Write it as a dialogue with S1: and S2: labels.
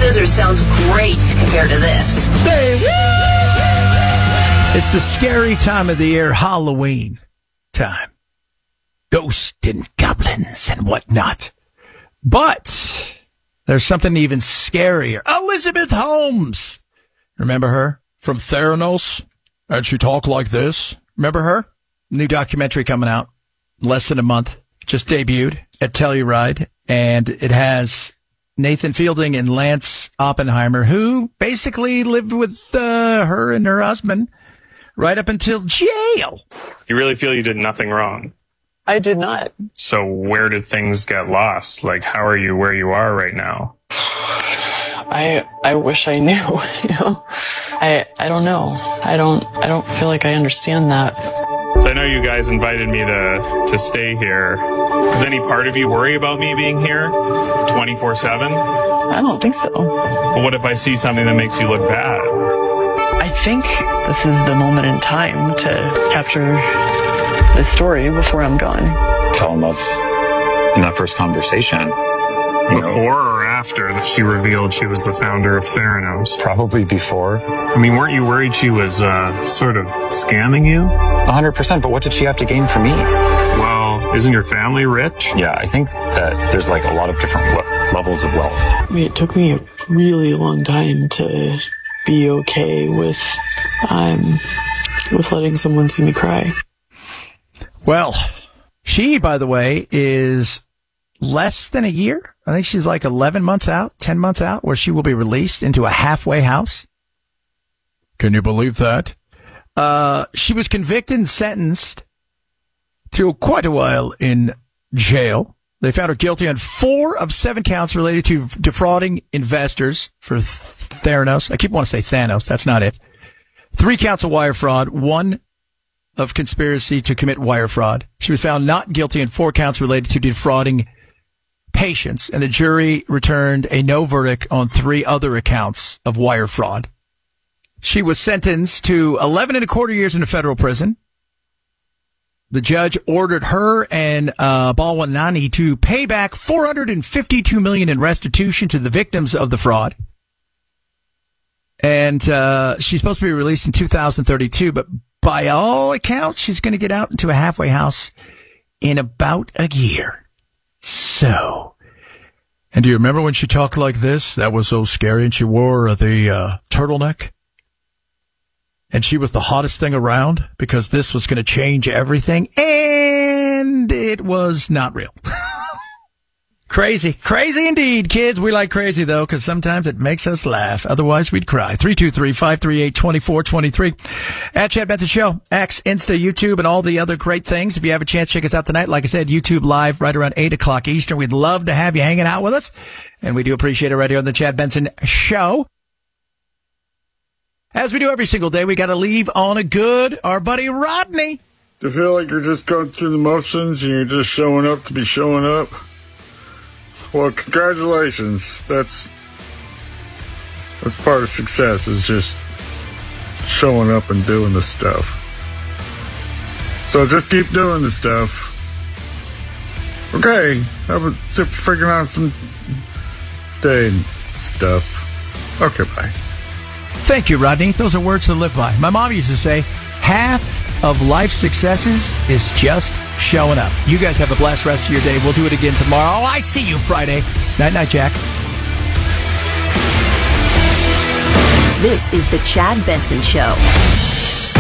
S1: Scissors sounds great compared to this.
S2: Say what? It's the scary time of the year, Halloween time. Ghosts and goblins and whatnot. But there's something even scarier. Elizabeth Holmes. Remember her from Theranos? And she talked like this. Remember her? New documentary coming out. Less than a month. Just debuted at Telluride. And it has Nathan Fielding and Lance Oppenheimer, who basically lived with her and her husband right up until jail.
S3: You really feel you did nothing wrong?
S4: I did not.
S3: So where did things get lost? Like, how are you where you are right now?
S4: I wish I knew, you know? I don't know. I don't feel like I understand that.
S3: So I know you guys invited me to stay here. Does any part of you worry about me being here 24/7?
S4: I don't think so.
S3: But what if I see something that makes you look bad?
S4: I think this is the moment in time to capture this story before I'm gone.
S5: Tell him of in that first conversation.
S3: Before or after that she revealed she was the founder of Theranos?
S5: Probably before.
S3: I mean, weren't you worried she was sort of scamming you?
S5: 100%, but what did she have to gain from me?
S3: Well, isn't your family rich?
S5: Yeah, I think that there's like a lot of different levels of wealth.
S4: I mean, it took me a really long time to be okay with letting someone see me cry.
S2: Well, she, by the way, is less than a year. I think she's like 11 months out, 10 months out, where she will be released into a halfway house. Can you believe that? She was convicted and sentenced to quite a while in jail. They found her guilty on 4 of 7 counts related to defrauding investors for Theranos. I keep wanting to say Thanos. That's not it. 3 counts of wire fraud, 1 of conspiracy to commit wire fraud. She was found not guilty on 4 counts related to defrauding patients, and the jury returned a no verdict on 3 other accounts of wire fraud. She was sentenced to 11 and a quarter years in a federal prison. The judge ordered her and Balwani to pay back $452 million in restitution to the victims of the fraud. And she's supposed to be released in 2032, but by all accounts, she's going to get out into a halfway house in about a year. So, and do you remember when she talked like this? That was so scary. And she wore the turtleneck. And she was the hottest thing around because this was going to change everything. And it was not real. Crazy. Crazy indeed, kids. We like crazy, though, because sometimes it makes us laugh. Otherwise, we'd cry. 323-538-2423. At Chad Benson Show, X, Insta, YouTube, and all the other great things. If you have a chance, check us out tonight. Like I said, YouTube Live right around 8 o'clock Eastern. We'd love to have you hanging out with us. And we do appreciate it right here on the Chad Benson Show. As we do every single day, we got to leave on a good, our buddy Rodney.
S6: Do you feel like you're just going through the motions and you're just showing up to be showing up? Well, congratulations. That's part of success, is just showing up and doing the stuff. So just keep doing the stuff. Okay, have a freaking awesome day and stuff. Okay, bye.
S2: Thank you, Rodney. Those are words to live by. My mom used to say, half of life's successes is just showing up. You guys have a blessed rest of your day. We'll do it again tomorrow. I see you Friday. Night-night, Jack.
S1: This is the Chad Benson Show.